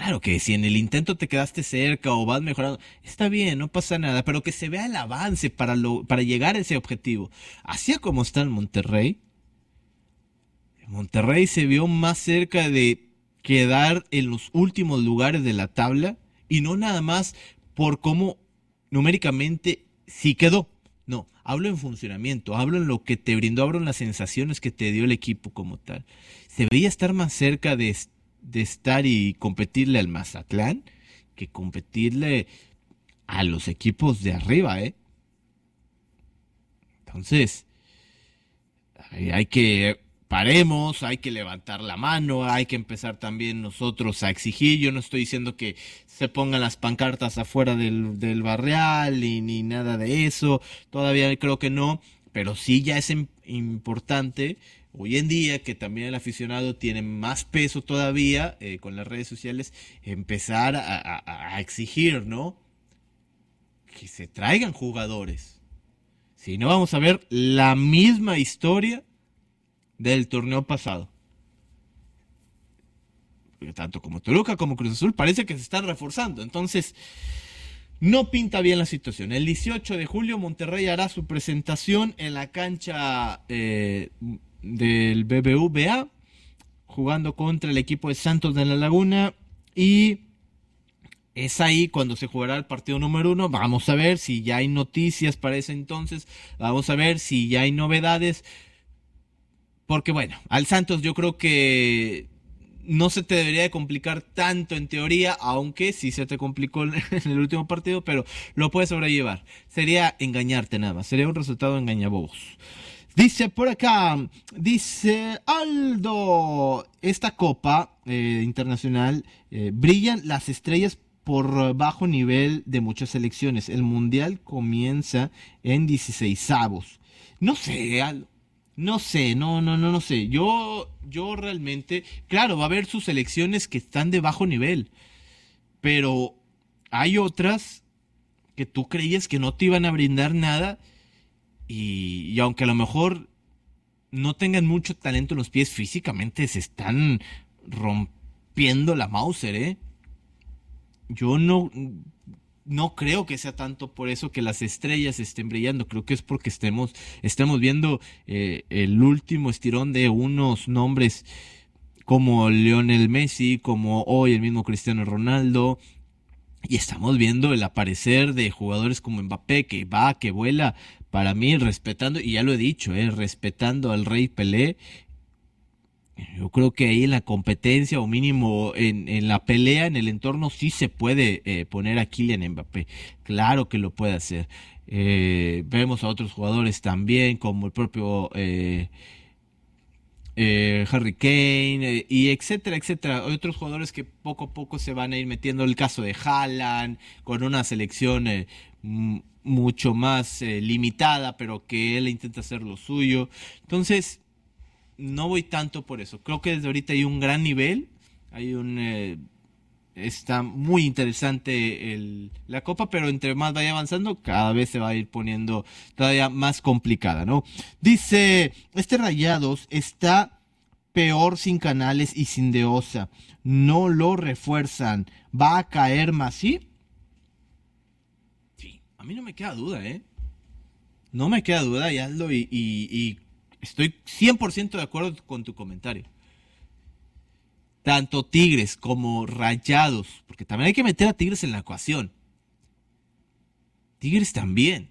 Claro que si en el intento te quedaste cerca o vas mejorando, está bien, no pasa nada, pero que se vea el avance para llegar a ese objetivo. Así como está en Monterrey se vio más cerca de quedar en los últimos lugares de la tabla y no nada más por cómo numéricamente sí quedó. No, hablo en funcionamiento, hablo en lo que te brindó, hablo en las sensaciones que te dio el equipo como tal. Se veía estar más cerca de estar y competirle al Mazatlán que competirle a los equipos de arriba, ¿eh? Entonces, hay que paremos, hay que levantar la mano, hay que empezar también nosotros a exigir. Yo no estoy diciendo que se pongan las pancartas afuera del barrial ni nada de eso, todavía creo que no, pero sí ya es importante hoy en día que también el aficionado tiene más peso todavía con las redes sociales, empezar a exigir, ¿no? Que se traigan jugadores. Si no, vamos a ver la misma historia del torneo pasado. Tanto como Toluca como Cruz Azul parece que se están reforzando. Entonces, no pinta bien la situación. El 18 de julio Monterrey hará su presentación en la cancha del BBVA, jugando contra el equipo de Santos de la Laguna. Y es ahí cuando se jugará el partido número 1. Vamos a ver si ya hay noticias para ese entonces. Vamos a ver si ya hay novedades. Porque bueno, al Santos yo creo que no se te debería de complicar tanto en teoría, aunque sí se te complicó en el último partido, pero lo puedes sobrellevar. Sería engañarte nada más, sería un resultado engañabobos. Dice por acá, dice Aldo, esta copa internacional brillan las estrellas por bajo nivel de muchas selecciones. El mundial comienza en 16avos. No sé, Aldo. No sé, no sé. Yo realmente, claro, va a haber sus selecciones que están de bajo nivel, pero hay otras que tú creías que no te iban a brindar nada y aunque a lo mejor no tengan mucho talento en los pies, físicamente se están rompiendo la Mauser, ¿eh? Yo no creo que sea tanto por eso que las estrellas estén brillando. Creo que es porque estemos viendo el último estirón de unos nombres como Lionel Messi, como hoy el mismo Cristiano Ronaldo. Y estamos viendo el aparecer de jugadores como Mbappé, que va, que vuela. Para mí, respetando, y ya lo he dicho, respetando al Rey Pelé. Yo creo que ahí en la competencia o mínimo en la pelea, en el entorno, sí se puede poner a Kylian Mbappé. Claro que lo puede hacer. Vemos a otros jugadores también, como el propio Harry Kane y etcétera, etcétera. Hay otros jugadores que poco a poco se van a ir metiendo. El caso de Haaland, con una selección mucho más limitada, pero que él intenta hacer lo suyo. Entonces, no voy tanto por eso. Creo que desde ahorita hay un gran nivel. Está muy interesante la copa, pero entre más vaya avanzando, cada vez se va a ir poniendo todavía más complicada, ¿no? Dice, Rayados está peor sin Canales y sin De Osa. No lo refuerzan. ¿Va a caer más? ¿Sí? Sí, a mí no me queda duda, ¿eh? No me queda duda, y hazlo y estoy 100% de acuerdo con tu comentario. Tanto Tigres como Rayados, porque también hay que meter a Tigres en la ecuación. Tigres también.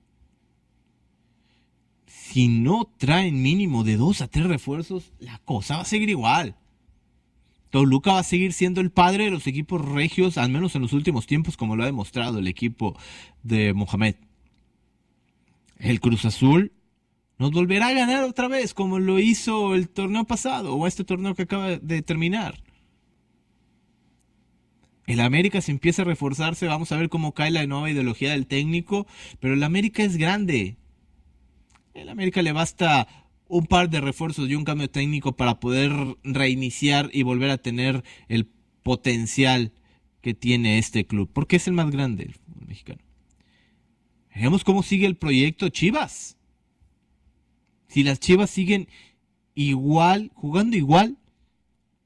Si no traen mínimo de 2 a 3 refuerzos, la cosa va a seguir igual. Toluca va a seguir siendo el padre de los equipos regios, al menos en los últimos tiempos, como lo ha demostrado el equipo de Mohamed. El Cruz Azul nos volverá a ganar otra vez, como lo hizo el torneo pasado, o este torneo que acaba de terminar. El América se empieza a reforzarse, vamos a ver cómo cae la nueva ideología del técnico, pero el América es grande. El América le basta un par de refuerzos y un cambio técnico para poder reiniciar y volver a tener el potencial que tiene este club, porque es el más grande, el fútbol mexicano. Veamos cómo sigue el proyecto Chivas. Si las Chivas siguen igual, jugando igual,